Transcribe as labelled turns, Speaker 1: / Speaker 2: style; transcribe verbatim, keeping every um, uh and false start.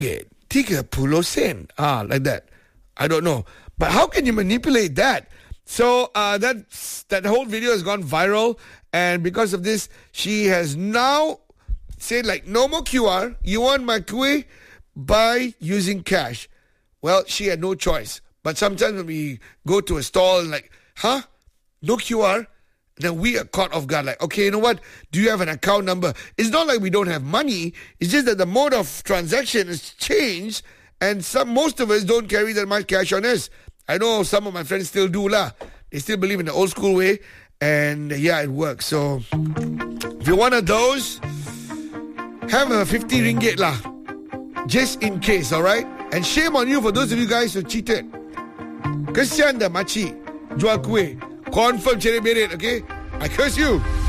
Speaker 1: tiga puluh sen. Ah, like that. I don't know. But how can you manipulate that? So uh, that that whole video has gone viral, and because of this, she has now said like, no more Q R. You want my kuih? Buy using cash. Well, she had no choice. But sometimes when we go to a stall and like, huh? No Q R? Then we are caught off guard. Like, okay, you know what? Do you have an account number? It's not like we don't have money. It's just that the mode of transaction has changed, and some most of us don't carry that much cash on us. I know some of my friends still do lah. They still believe in the old school way, and yeah, it works. So if you're one of those, have a fifty ringgit lah, just in case, all right? And shame on you for those of you guys who cheated. Kesian dah makcik jual kuih. Confirm cerit berit, okay? I curse you.